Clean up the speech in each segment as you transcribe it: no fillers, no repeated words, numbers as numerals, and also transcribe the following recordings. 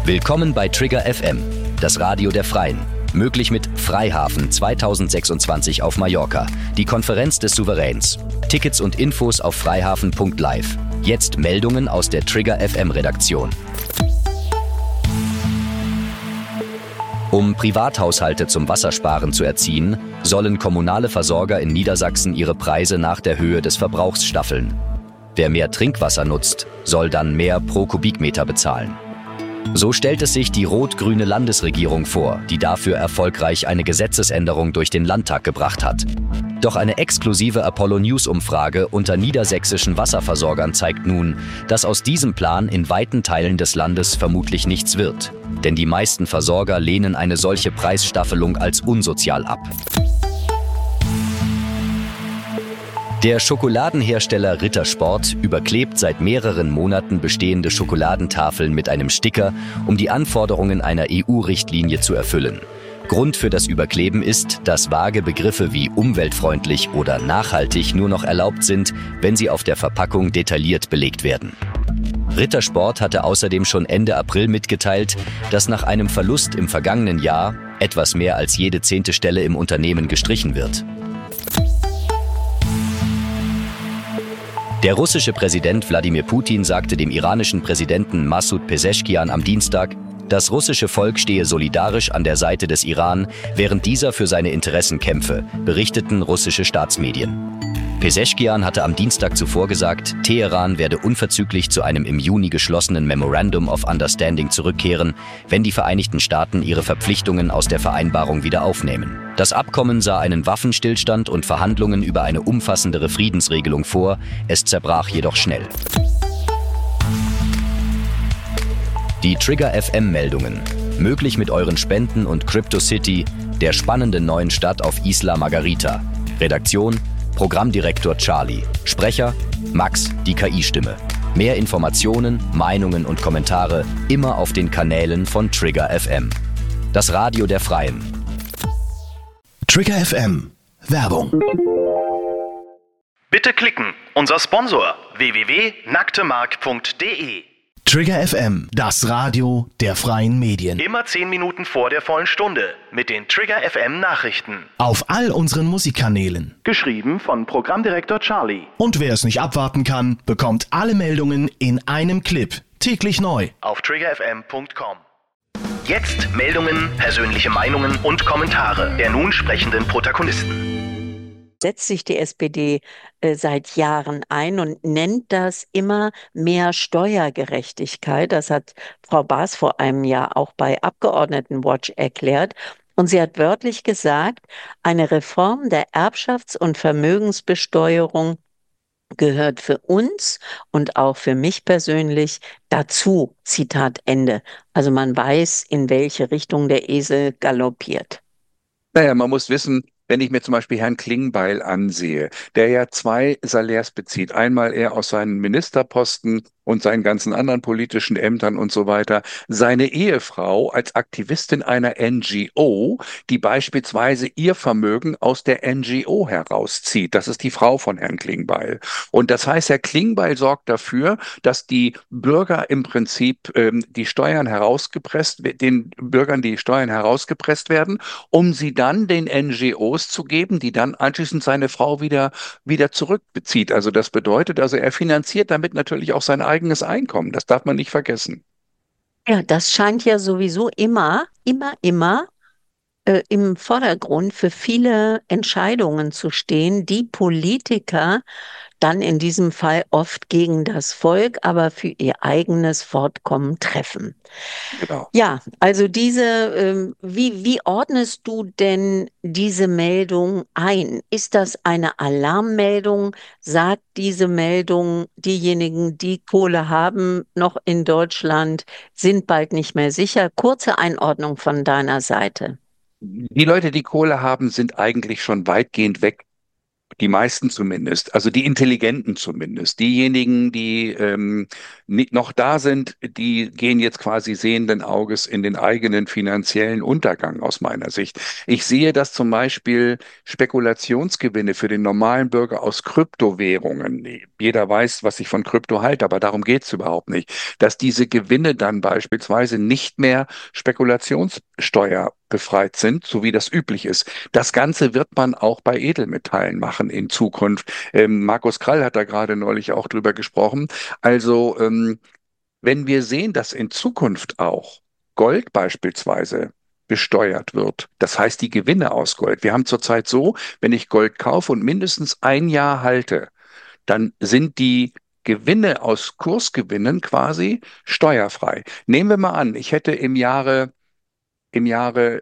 Willkommen bei Trigger FM, das Radio der Freien. Möglich mit Freihafen 2026 auf Mallorca, die Konferenz des Souveräns. Tickets und Infos auf freihafen.live. Jetzt Meldungen aus der Trigger FM Redaktion. Um Privathaushalte zum Wassersparen zu erziehen, sollen kommunale Versorger in Niedersachsen ihre Preise nach der Höhe des Verbrauchs staffeln. Wer mehr Trinkwasser nutzt, soll dann mehr pro Kubikmeter bezahlen. So stellt es sich die rot-grüne Landesregierung vor, die dafür erfolgreich eine Gesetzesänderung durch den Landtag gebracht hat. Doch eine exklusive Apollo-News-Umfrage unter niedersächsischen Wasserversorgern zeigt nun, dass aus diesem Plan in weiten Teilen des Landes vermutlich nichts wird. Denn die meisten Versorger lehnen eine solche Preisstaffelung als unsozial ab. Der Schokoladenhersteller Rittersport überklebt seit mehreren Monaten bestehende Schokoladentafeln mit einem Sticker, um die Anforderungen einer EU-Richtlinie zu erfüllen. Grund für das Überkleben ist, dass vage Begriffe wie umweltfreundlich oder nachhaltig nur noch erlaubt sind, wenn sie auf der Verpackung detailliert belegt werden. Rittersport hatte außerdem schon Ende April mitgeteilt, dass nach einem Verlust im vergangenen Jahr etwas mehr als jede 10. Stelle im Unternehmen gestrichen wird. Der russische Präsident Wladimir Putin sagte dem iranischen Präsidenten Massoud Pezeschkian am Dienstag, das russische Volk stehe solidarisch an der Seite des Iran, während dieser für seine Interessen kämpfe, berichteten russische Staatsmedien. Pezeschkian hatte am Dienstag zuvor gesagt, Teheran werde unverzüglich zu einem im Juni geschlossenen Memorandum of Understanding zurückkehren, wenn die Vereinigten Staaten ihre Verpflichtungen aus der Vereinbarung wieder aufnehmen. Das Abkommen sah einen Waffenstillstand und Verhandlungen über eine umfassendere Friedensregelung vor, es zerbrach jedoch schnell. Die Trigger FM-Meldungen. Möglich mit euren Spenden und CryptoCity, der spannenden neuen Stadt auf Isla Margarita. Redaktion: Programmdirektor Charlie. Sprecher: Max, die KI-Stimme. Mehr Informationen, Meinungen und Kommentare immer auf den Kanälen von Trigger FM. Das Radio der Freien. Trigger FM. Werbung. Bitte klicken. Unser Sponsor www.nacktemark.de. Trigger FM, das Radio der freien Medien. Immer 10 Minuten vor der vollen Stunde mit den Trigger FM Nachrichten. Auf all unseren Musikkanälen. Geschrieben von Programmdirektor Charlie. Und wer es nicht abwarten kann, bekommt alle Meldungen in einem Clip. Täglich neu. Auf triggerfm.com. Jetzt Meldungen, persönliche Meinungen und Kommentare der nun sprechenden Protagonisten. Setzt sich die SPD seit Jahren ein und nennt das immer mehr Steuergerechtigkeit. Das hat Frau Baas vor einem Jahr auch bei Abgeordnetenwatch erklärt. Und sie hat wörtlich gesagt, eine Reform der Erbschafts- und Vermögensbesteuerung gehört für uns und auch für mich persönlich dazu. Zitat Ende. Also man weiß, in welche Richtung der Esel galoppiert. Naja, man muss wissen, wenn ich mir zum Beispiel Herrn Klingbeil ansehe, der ja 2 Salärs bezieht, einmal er aus seinen Ministerposten und seinen ganzen anderen politischen Ämtern und so weiter, seine Ehefrau als Aktivistin einer NGO, die beispielsweise ihr Vermögen aus der NGO herauszieht. Das ist die Frau von Herrn Klingbeil. Und das heißt, Herr Klingbeil sorgt dafür, dass die Bürger im Prinzip den Bürgern die Steuern herausgepresst werden, um sie dann den NGOs zu geben, die dann anschließend seine Frau wieder zurückbezieht. Also das bedeutet, er finanziert damit natürlich auch sein eigenes Einkommen. Das darf man nicht vergessen. Ja, das scheint ja sowieso immer im Vordergrund für viele Entscheidungen zu stehen, die Politiker dann in diesem Fall oft gegen das Volk, aber für ihr eigenes Fortkommen treffen. Genau. Ja, also wie ordnest du denn diese Meldung ein? Ist das eine Alarmmeldung? Sagt diese Meldung, diejenigen, die Kohle haben, noch in Deutschland, sind bald nicht mehr sicher? Kurze Einordnung von deiner Seite. Die Leute, die Kohle haben, sind eigentlich schon weitgehend weg. Die meisten zumindest, also die Intelligenten zumindest. Diejenigen, die nicht noch da sind, die gehen jetzt quasi sehenden Auges in den eigenen finanziellen Untergang aus meiner Sicht. Ich sehe, dass zum Beispiel Spekulationsgewinne für den normalen Bürger aus Kryptowährungen, jeder weiß, was ich von Krypto halte, aber darum geht es überhaupt nicht, dass diese Gewinne dann beispielsweise nicht mehr Spekulationssteuer befreit sind, so wie das üblich ist. Das Ganze wird man auch bei Edelmetallen machen in Zukunft. Markus Krall hat da gerade neulich auch drüber gesprochen. Also wenn wir sehen, dass in Zukunft auch Gold beispielsweise besteuert wird, das heißt die Gewinne aus Gold. Wir haben zurzeit so, wenn ich Gold kaufe und mindestens ein Jahr halte, dann sind die Gewinne aus Kursgewinnen quasi steuerfrei. Nehmen wir mal an, ich hätte im Jahre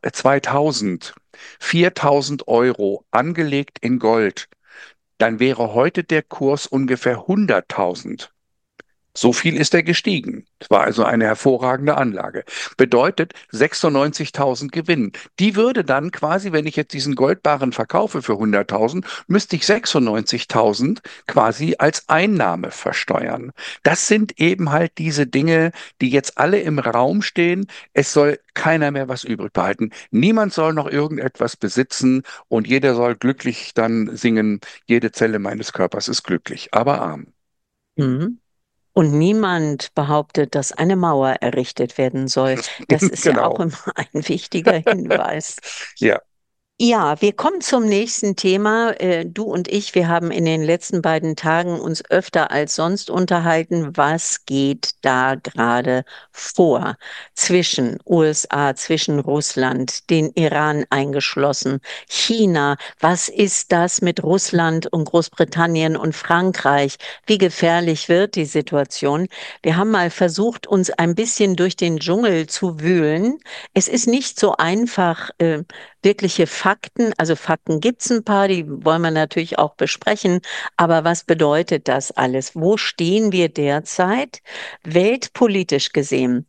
2000 4.000 Euro angelegt in Gold, dann wäre heute der Kurs ungefähr 100.000. So viel ist er gestiegen. Es war also eine hervorragende Anlage. Bedeutet 96.000 Gewinn. Die würde dann quasi, wenn ich jetzt diesen Goldbarren verkaufe für 100.000, müsste ich 96.000 quasi als Einnahme versteuern. Das sind eben halt diese Dinge, die jetzt alle im Raum stehen. Es soll keiner mehr was übrig behalten. Niemand soll noch irgendetwas besitzen und jeder soll glücklich dann singen, jede Zelle meines Körpers ist glücklich, aber arm. Mhm. Und niemand behauptet, dass eine Mauer errichtet werden soll. Das ist ja auch Genau. immer ein wichtiger Hinweis. Ja. Ja, wir kommen zum nächsten Thema. Du und ich, wir haben in den letzten beiden Tagen uns öfter als sonst unterhalten. Was geht da gerade vor zwischen USA, zwischen Russland, den Iran eingeschlossen, China? Was ist das mit Russland und Großbritannien und Frankreich? Wie gefährlich wird die Situation? Wir haben mal versucht, uns ein bisschen durch den Dschungel zu wühlen. Es ist nicht so einfach, wirkliche Fakten, also Fakten gibt es ein paar, die wollen wir natürlich auch besprechen, aber was bedeutet das alles? Wo stehen wir derzeit, weltpolitisch gesehen?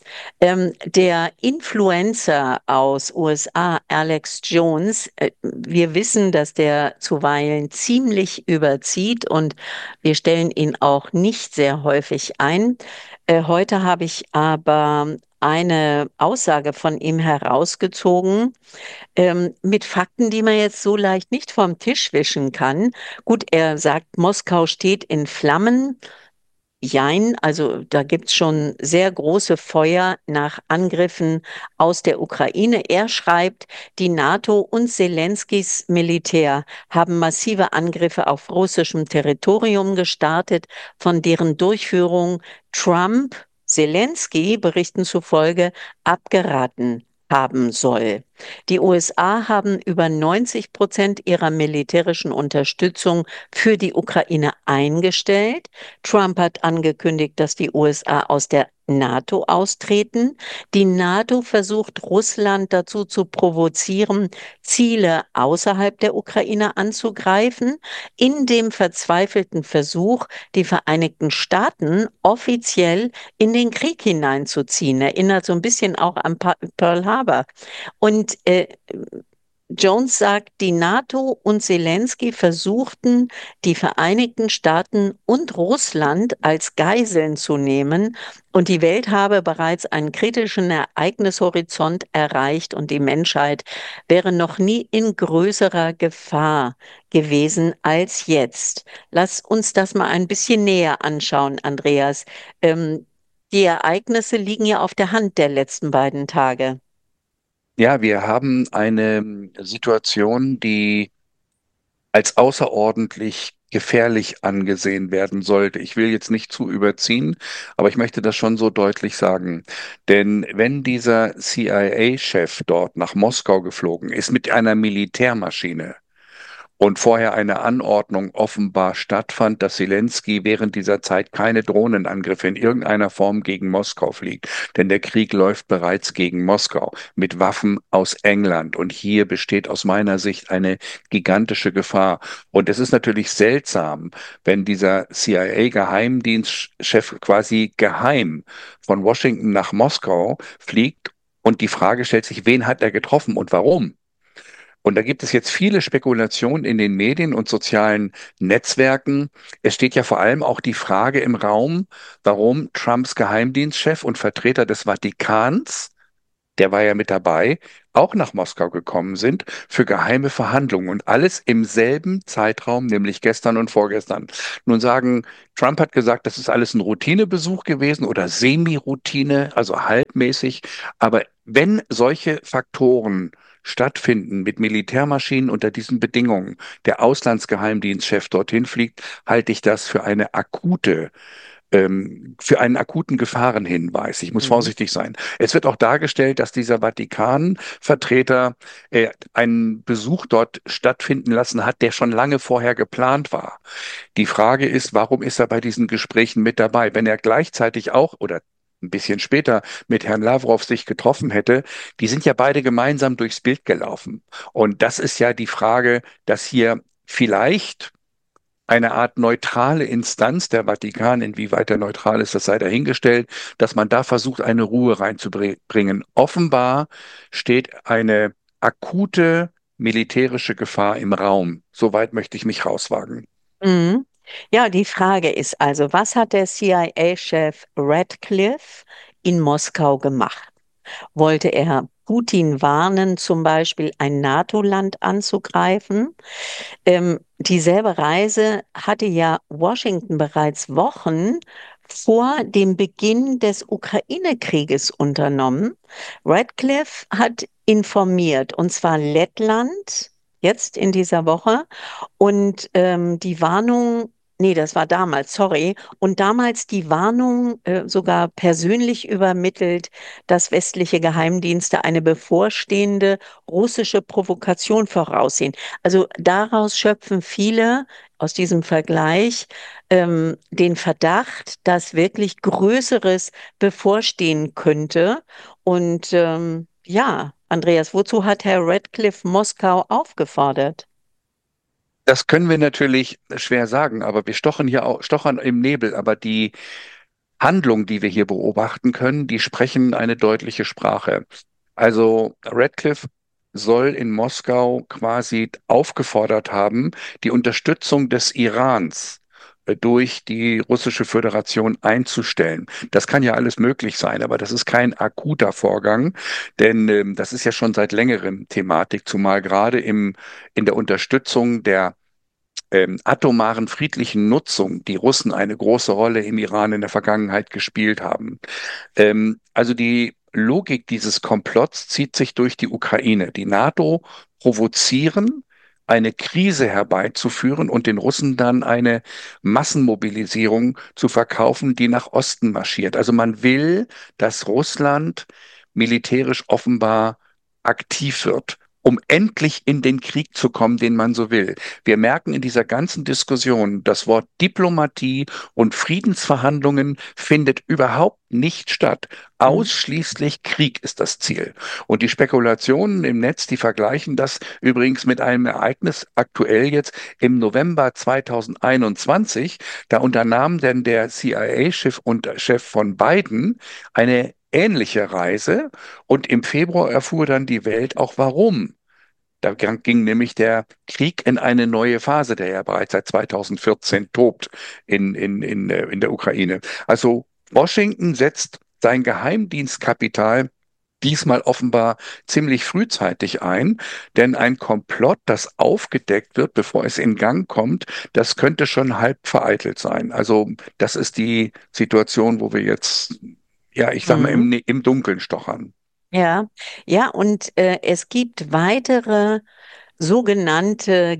Der Influencer aus USA, Alex Jones, wir wissen, dass der zuweilen ziemlich überzieht und wir stellen ihn auch nicht sehr häufig ein. Heute habe ich aber eine Aussage von ihm herausgezogen, mit Fakten, die man jetzt so leicht nicht vom Tisch wischen kann. Gut, er sagt, Moskau steht in Flammen. Jein, also da gibt es schon sehr große Feuer nach Angriffen aus der Ukraine. Er schreibt, die NATO und Zelenskys Militär haben massive Angriffe auf russischem Territorium gestartet, von deren Durchführung Trump, Zelensky Berichten zufolge abgeraten haben soll. Die USA haben über 90% ihrer militärischen Unterstützung für die Ukraine eingestellt. Trump hat angekündigt, dass die USA aus der NATO austreten. Die NATO versucht, Russland dazu zu provozieren, Ziele außerhalb der Ukraine anzugreifen, in dem verzweifelten Versuch, die Vereinigten Staaten offiziell in den Krieg hineinzuziehen. Erinnert so ein bisschen auch an Pearl Harbor. Und Jones sagt, die NATO und Zelensky versuchten, die Vereinigten Staaten und Russland als Geiseln zu nehmen. Und die Welt habe bereits einen kritischen Ereignishorizont erreicht und die Menschheit wäre noch nie in größerer Gefahr gewesen als jetzt. Lass uns das mal ein bisschen näher anschauen, Andreas. Die Ereignisse liegen ja auf der Hand der letzten beiden Tage. Ja, wir haben eine Situation, die als außerordentlich gefährlich angesehen werden sollte. Ich will jetzt nicht zu überziehen, aber ich möchte das schon so deutlich sagen. Denn wenn dieser CIA-Chef dort nach Moskau geflogen ist mit einer Militärmaschine, und vorher eine Anordnung offenbar stattfand, dass Zelensky während dieser Zeit keine Drohnenangriffe in irgendeiner Form gegen Moskau fliegt. Denn der Krieg läuft bereits gegen Moskau mit Waffen aus England. Und hier besteht aus meiner Sicht eine gigantische Gefahr. Und es ist natürlich seltsam, wenn dieser CIA-Geheimdienstchef quasi geheim von Washington nach Moskau fliegt und die Frage stellt sich, wen hat er getroffen und warum? Und da gibt es jetzt viele Spekulationen in den Medien und sozialen Netzwerken. Es steht ja vor allem auch die Frage im Raum, warum Trumps Geheimdienstchef und Vertreter des Vatikans der war ja mit dabei, auch nach Moskau gekommen sind für geheime Verhandlungen und alles im selben Zeitraum, nämlich gestern und vorgestern. Nun sagen, Trump hat gesagt, das ist alles ein Routinebesuch gewesen oder Semi-Routine, also halbmäßig. Aber wenn solche Faktoren stattfinden mit Militärmaschinen unter diesen Bedingungen, der Auslandsgeheimdienstchef dorthin fliegt, halte ich das für einen akuten Gefahrenhinweis. Ich muss Mhm. vorsichtig sein. Es wird auch dargestellt, dass dieser Vatikan-Vertreter einen Besuch dort stattfinden lassen hat, der schon lange vorher geplant war. Die Frage ist, warum ist er bei diesen Gesprächen mit dabei? Wenn er gleichzeitig auch oder ein bisschen später mit Herrn Lavrov sich getroffen hätte, die sind ja beide gemeinsam durchs Bild gelaufen. Und das ist ja die Frage, dass hier vielleicht eine Art neutrale Instanz, der Vatikan, inwieweit er neutral ist, das sei dahingestellt, dass man da versucht, eine Ruhe reinzubringen. Offenbar steht eine akute militärische Gefahr im Raum. Soweit möchte ich mich rauswagen. Mhm. Ja, die Frage ist also, was hat der CIA-Chef Radcliffe in Moskau gemacht? Wollte er Putin warnen, zum Beispiel ein NATO-Land anzugreifen? Dieselbe Reise hatte ja Washington bereits Wochen vor dem Beginn des Ukraine-Krieges unternommen. Radcliffe hat informiert, und zwar Lettland, jetzt in dieser Woche. Und die Warnung, nee, das war damals, sorry. Und damals die Warnung sogar persönlich übermittelt, dass westliche Geheimdienste eine bevorstehende russische Provokation voraussehen. Also daraus schöpfen viele aus diesem Vergleich den Verdacht, dass wirklich Größeres bevorstehen könnte. Und ja, Andreas, wozu hat Herr Radcliffe Moskau aufgefordert? Das können wir natürlich schwer sagen, aber wir stochern im Nebel. Aber die Handlungen, die wir hier beobachten können, die sprechen eine deutliche Sprache. Also Radcliffe soll in Moskau quasi aufgefordert haben, die Unterstützung des Irans durch die Russische Föderation einzustellen. Das kann ja alles möglich sein, aber das ist kein akuter Vorgang, denn das ist ja schon seit längerem Thematik, zumal gerade in der Unterstützung der atomaren friedlichen Nutzung die Russen eine große Rolle im Iran in der Vergangenheit gespielt haben. Also die Logik dieses Komplotts zieht sich durch die Ukraine. Die NATO provozieren, eine Krise herbeizuführen und den Russen dann eine Massenmobilisierung zu verkaufen, die nach Osten marschiert. Also man will, dass Russland militärisch offenbar aktiv wird, um endlich in den Krieg zu kommen, den man so will. Wir merken in dieser ganzen Diskussion, das Wort Diplomatie und Friedensverhandlungen findet überhaupt nicht statt. Hm. Ausschließlich Krieg ist das Ziel. Und die Spekulationen im Netz, die vergleichen das übrigens mit einem Ereignis aktuell jetzt im November 2021. Da unternahm denn der CIA-Chef und Chef von Biden eine ähnliche Reise und im Februar erfuhr dann die Welt auch warum. Da ging nämlich der Krieg in eine neue Phase, der ja bereits seit 2014 tobt in der Ukraine. Also Washington setzt sein Geheimdienstkapital diesmal offenbar ziemlich frühzeitig ein, denn ein Komplott, das aufgedeckt wird, bevor es in Gang kommt, das könnte schon halb vereitelt sein. Also das ist die Situation, wo wir jetzt, ja, ich sag mal, Hm. im Dunkeln stochern. Ja, ja, und es gibt weitere sogenannte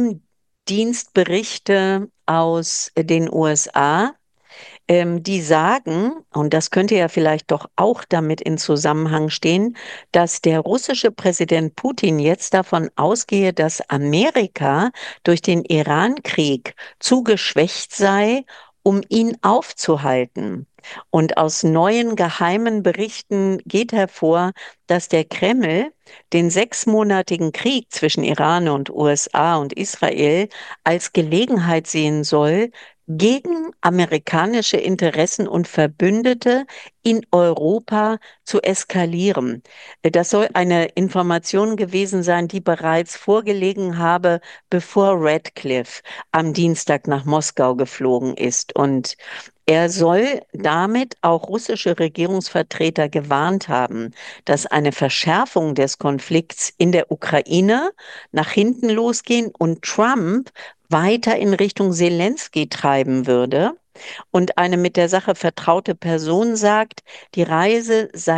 Geheimdienstberichte aus den USA, die sagen, und das könnte ja vielleicht doch auch damit in Zusammenhang stehen, dass der russische Präsident Putin jetzt davon ausgehe, dass Amerika durch den Iran-Krieg zu geschwächt sei, um ihn aufzuhalten. Und aus neuen geheimen Berichten geht hervor, dass der Kreml den sechsmonatigen Krieg zwischen Iran und USA und Israel als Gelegenheit sehen soll, gegen amerikanische Interessen und Verbündete in Europa zu eskalieren. Das soll eine Information gewesen sein, die bereits vorgelegen habe, bevor Radcliffe am Dienstag nach Moskau geflogen ist. Und Er soll damit auch russische Regierungsvertreter gewarnt haben, dass eine Verschärfung des Konflikts in der Ukraine nach hinten losgehen und Trump weiter in Richtung Zelensky treiben würde. Und eine mit der Sache vertraute Person sagt, die Reise sei